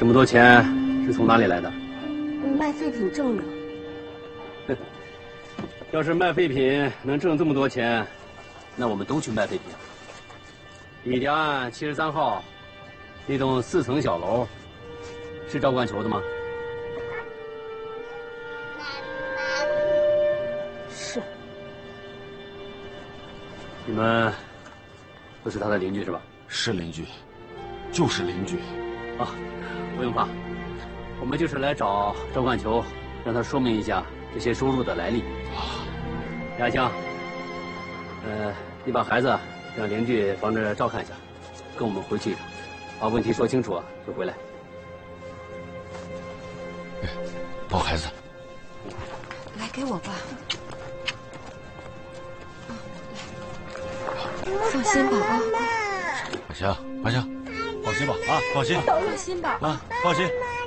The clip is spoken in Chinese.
这么多钱是从哪里来的？ 卖废品挣的。 要是卖废品能挣这么多钱，那我们都去卖废品。李家岸73号那栋4层小楼是赵冠球的吗？ 是。 你们都是他的邻居是吧？ 是邻居，就是邻居。 啊，不用怕，我们就是来找赵冠球，让他说明一下这些收入的来历。啊，亚香，你把孩子让邻居帮着照看一下，跟我们回去一趟，把问题说清楚就回来。 抱孩子， 来给我吧。放心吧啊， 阿香，阿香，放心吧啊，放心， 放心吧啊，放心。